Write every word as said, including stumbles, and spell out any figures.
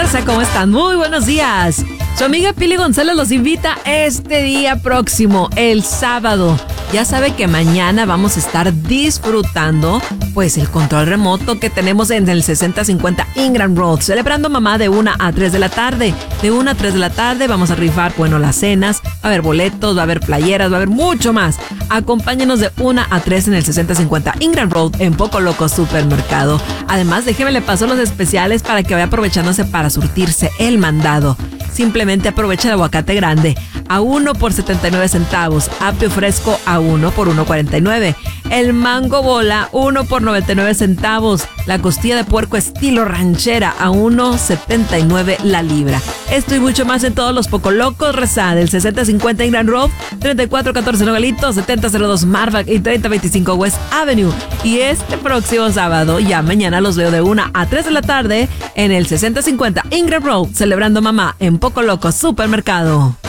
raza, ¿cómo están? Muy buenos días. Su amiga Pili González los invita este día próximo, el sábado. Ya sabe que mañana vamos a estar disfrutando pues el control remoto que tenemos en el sesenta cincuenta Ingram Road, celebrando mamá de una a tres de la tarde. De una a tres de la tarde vamos a rifar, bueno, las cenas, va a haber boletos, va a haber playeras, va a haber mucho más. Acompáñenos de una a tres en el sesenta cincuenta Ingram Road en Poco Loco Supermercado. Además, déjeme le paso los especiales para que vaya aprovechándose para surtirse el mandado. Simplemente aprovecha el aguacate grande a uno por setenta y nueve centavos, apio fresco a uno por uno cuarenta y nueve, el mango bola uno por noventa y nueve centavos, la costilla de puerco estilo ranchera a uno setenta y nueve la libra. Esto y mucho más en todos los Poco Locos, reza del sesenta cincuenta Ingram Road, treinta y cuatro catorce Nogalitos, setenta cero dos Marvac y treinta veinticinco West Avenue. Y este próximo sábado, ya mañana los veo de una a tres de la tarde en el sesenta cincuenta Ingram Road, celebrando mamá en Poco Loco Supermercado.